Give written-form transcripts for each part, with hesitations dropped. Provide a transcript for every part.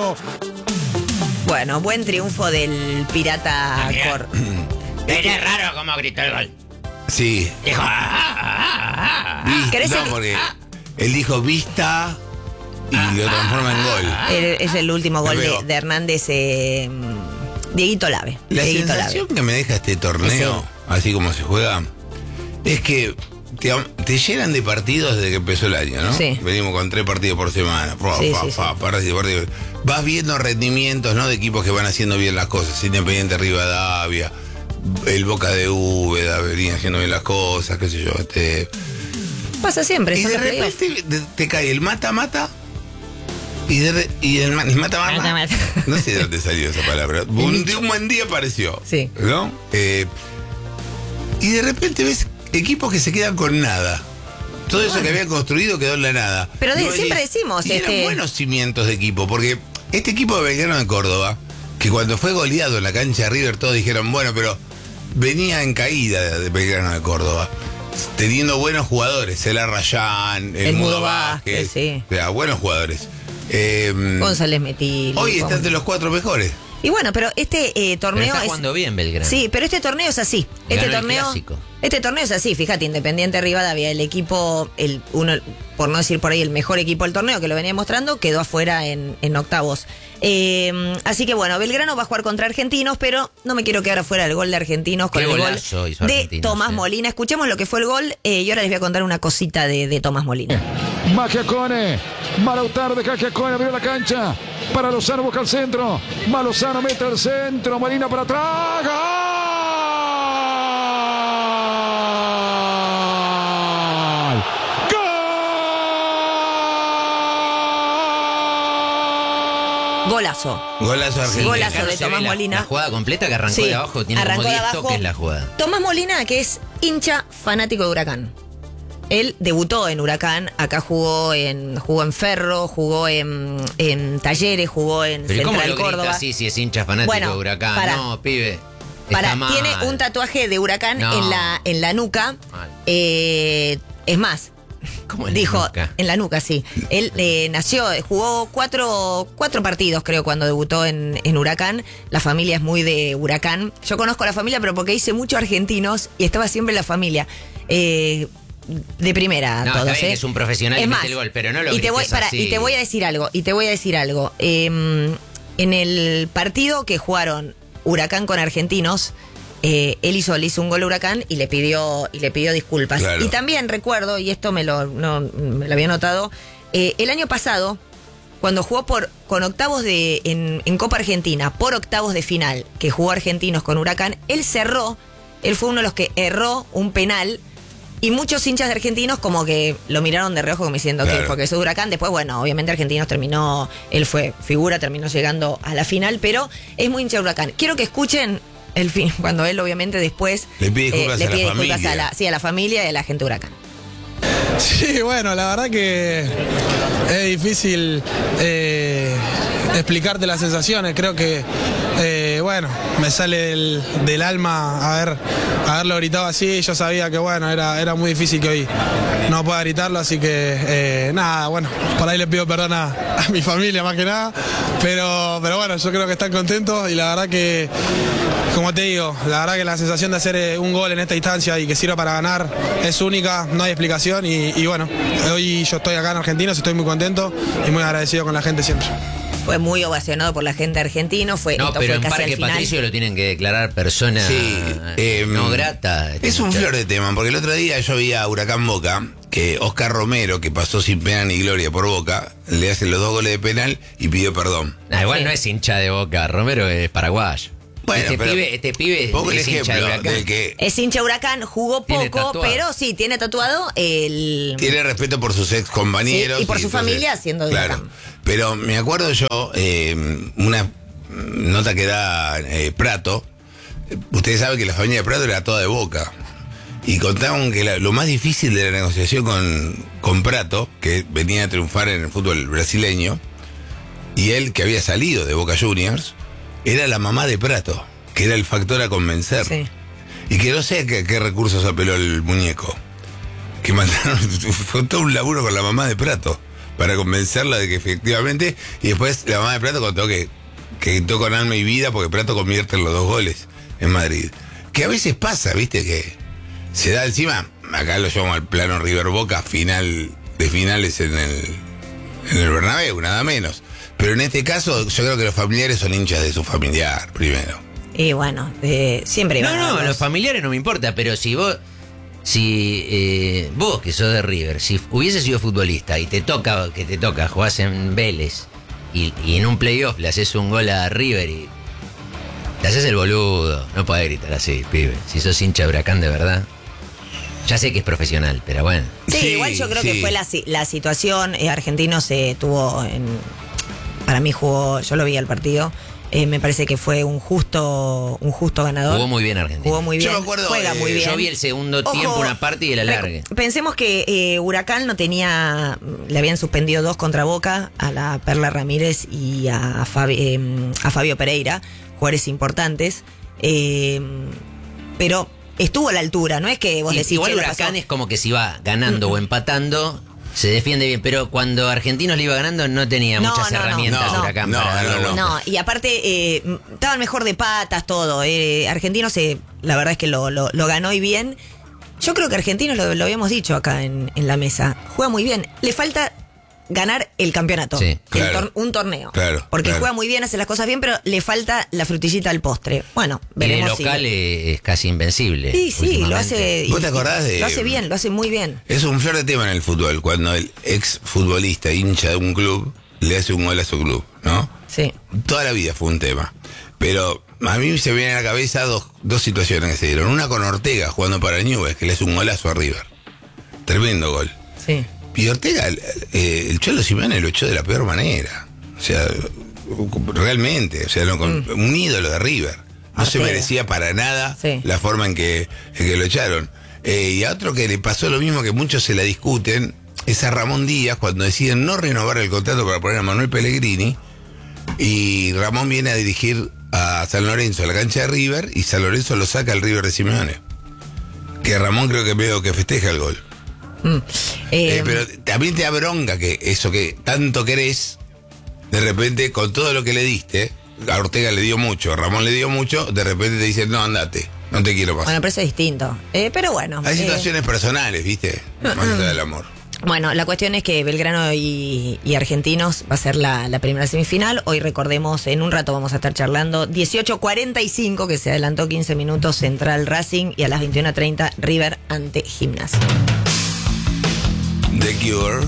Bravo. Bueno, buen triunfo del Pirata Cor. Era raro como gritó el gol. Sí. Dijo, ¿Querés No, el- porque él dijo vista y lo transforma en gol. Es el último gol Pero- de Hernández, Dieguito Lave. La Dieguito sensación Lave. que me deja este torneo, así como se juega, es que te llenan de partidos desde que empezó el año, ¿no? Sí. Venimos con 3 partidos por semana. Partidos. Vas viendo rendimientos, ¿no? De equipos que van haciendo bien las cosas. Independiente Rivadavia, el Boca de Úbeda, venía haciendo bien las cosas, qué sé yo. Pasa siempre, Y son de los playoffs. repente te cae el mata-mata. Y el mata-mata. Mata-mata. No sé de dónde salió esa palabra. Un buen día apareció. Sí. ¿No? Y de repente ves equipos que se quedan con nada. Todo eso que habían construido quedó en la nada. Pero Y vos siempre decís, decimos, y eran buenos cimientos de equipo, porque este equipo de Belgrano de Córdoba, que cuando fue goleado en la cancha de River, todos dijeron, bueno, pero venía en caída de Belgrano de Córdoba. Teniendo buenos jugadores, el Arrayán, el Mudo Vázquez, sí. O sea, buenos jugadores. González Metil. Hoy está entre los 4 mejores. Y bueno, pero este Pero torneo está es... jugando bien Belgrano. Sí, pero este torneo es así. Ganó el clásico. Este torneo es así, fíjate, Independiente Rivadavia, el equipo, uno, por no decir por ahí el mejor equipo del torneo, que lo venía mostrando, quedó afuera en octavos. Así que bueno, Belgrano va a jugar contra Argentinos, pero no me quiero quedar afuera del gol de Argentinos con Qué el gol golazo hizo de Argentinos, Tomás Molina. Escuchemos lo que fue el gol y ahora les voy a contar una cosita de Tomás Molina. Machiacone, Malautar de Cachiacone, abrió la cancha para Lozano, busca el centro, Lozano mete el centro, Molina para atrás, ¡gol! ¡Gol! Golazo. Golazo argentino. Golazo Acá no de se Tomás ve Molina. La jugada completa que arrancó Sí, de abajo, tiene arrancó como de 10 abajo. toques la jugada. Tomás Molina, que es hincha fanático de Huracán. Él debutó en Huracán, acá jugó en Ferro, jugó en Talleres, jugó en Pero ¿y cómo Central lo grita Córdoba. así si es hincha fanático Bueno, de Huracán? pará. No, pibe. Para, está mal. tiene un tatuaje de Huracán No. en la nuca. Mal. Es más, ¿Cómo en la dijo, nuca? en la nuca, sí. Él jugó cuatro partidos, creo, cuando debutó en Huracán. La familia es muy de Huracán. Yo conozco a la familia, pero porque hice muchos argentinos y estaba siempre en la familia. De primera, No, todos, está bien que es un profesional y Es mete más, el gol, pero no lo y te voy, grites así. y te voy a decir algo. En el partido que jugaron Huracán con Argentinos, él le hizo un gol a Huracán y le pidió disculpas. Claro. Y también recuerdo, y esto me lo había notado, el año pasado, cuando jugó con octavos en Copa Argentina, por octavos de final, que jugó Argentinos con Huracán, él fue uno de los que erró un penal. Y muchos hinchas de Argentinos como que lo miraron de reojo como diciendo que Claro. porque es Huracán. Después, bueno, obviamente Argentinos él fue figura, terminó llegando a la final, pero es muy hincha de Huracán. Quiero que escuchen el fin, cuando él obviamente después Le pide disculpas a la familia. a la familia y a la gente de Huracán. Sí, bueno, la verdad que es difícil explicarte las sensaciones. Creo que, bueno, me sale del alma haberlo gritado así. Yo sabía que, bueno, era muy difícil que hoy no pueda gritarlo, así que, nada, bueno, por ahí le pido perdón a mi familia más que nada. Pero bueno, yo creo que están contentos y la verdad que, como te digo, la verdad que la sensación de hacer un gol en esta instancia y que sirva para ganar es única, no hay explicación y bueno, hoy yo estoy acá en Argentinos, estoy muy contento y muy agradecido con la gente siempre. Fue muy ovacionado por la gente argentina. No, Esto pero fue en casi Parque al final. Patricio lo tienen que declarar persona Sí, no grata. Es un flor de tema, porque el otro día yo vi a Huracán Boca, que Oscar Romero, que pasó sin pena ni gloria por Boca, le hacen los 2 goles de penal y pidió perdón. Igual Sí. no es hincha de Boca, Romero es paraguayo. Bueno, pero este pibe pongo el es hincha de ejemplo Huracán. del que Es hincha de Huracán, jugó Tiene poco, tatuado. pero sí, tiene tatuado el... tiene respeto por sus ex compañeros. Sí, y por su familia siendo de Claro. Huracán. Pero me acuerdo yo, una nota que da Prato. Ustedes saben que la familia de Prato era toda de Boca. Y contaban que lo más difícil de la negociación con Prato, que venía a triunfar en el fútbol brasileño, y él que había salido de Boca Juniors, era la mamá de Prato, que era el factor a convencer. Sí. Y que no sé a qué recursos apeló el muñeco. Que mandaron, fue todo un laburo con la mamá de Prato para convencerla de que efectivamente. Y después la mamá de Prato contó que gritó con alma y vida porque Prato convierte en los 2 goles en Madrid. Que a veces pasa, viste, que se da encima. Acá lo llamo al plano River Boca, final de finales en el Bernabéu, nada menos. Pero en este caso, yo creo que los familiares son hinchas de su familiar, primero. Y bueno, siempre iban a No, verlos. los familiares no me importa, pero si vos que sos de River, si hubieses sido futbolista y te toca, jugás en Vélez y en un playoff le haces un gol a River y te haces el boludo, no podés gritar así, pibe. Si sos hincha de Huracán de verdad. Ya sé que es profesional, pero bueno. Sí, Sí, igual yo creo sí. que fue la situación. Argentino se tuvo para mí jugó, yo lo vi al partido. Me parece que fue un justo ganador. Jugó muy bien Argentina. Jugó muy bien. Yo me acuerdo, juega muy bien. Yo vi el segundo Ojo, tiempo, una parte y el alargue. Pensemos que Huracán no tenía, le habían suspendido 2 contra Boca, a la Perla Ramírez y a Fabio Pereira, jugadores importantes, pero estuvo a la altura, no es que vos decís Igual "Che, la Huracán pasó". es como que si va ganando o empatando, se defiende bien, pero cuando Argentinos le iba ganando no tenía No, muchas no, no. herramientas No, Huracán no, para darle no, vuelta. No, y aparte estaban mejor de patas, todo. Argentinos, la verdad es que lo ganó y bien. Yo creo que Argentinos, lo habíamos dicho acá en la mesa, juega muy bien. Le falta ganar el campeonato, Sí, claro. un torneo. Claro, porque claro. juega muy bien, hace las cosas bien, pero le falta la frutillita al postre. Bueno, Y de veremos local si... es casi invencible. Sí, lo últimamente. hace... ¿Vos te acordás de- Lo hace bien, lo hace muy bien. Es un flor de tema en el fútbol, cuando el ex futbolista hincha de un club le hace un gol a su club, ¿no? Sí. Toda la vida fue un tema. Pero a mí se me vienen a la cabeza dos situaciones que se dieron. Una con Ortega jugando para Newell's, que le hace un golazo a River. Tremendo gol. Sí. Y Ortega, el Cholo Simeone lo echó de la peor manera. O sea, realmente, o sea, un ídolo de River. No se Ortega. merecía para nada Sí. la forma en que lo echaron. Y a otro que le pasó lo mismo, que muchos se la discuten, es a Ramón Díaz, cuando deciden no renovar el contrato para poner a Manuel Pellegrini. Y Ramón viene a dirigir a San Lorenzo, a la cancha de River, y San Lorenzo lo saca al River de Simeone. Que Ramón creo que veo que festeja el gol. Pero también te da bronca que eso que tanto querés, de repente, con todo lo que le diste, a Ortega le dio mucho, a Ramón le dio mucho, de repente te dicen, no, andate, no te quiero más. Bueno, pero eso es distinto. Pero bueno. Hay situaciones personales, ¿viste? Más allá del amor. Bueno, la cuestión es que Belgrano y Argentinos va a ser la primera semifinal. Hoy recordemos, en un rato vamos a estar charlando 18:45, que se adelantó 15 minutos, Central Racing, y a las 21:30 River ante Gimnasia. The Cure.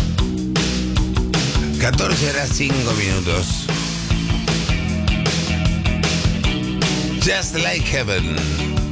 14 horas 5 minutos. Just Like Heaven.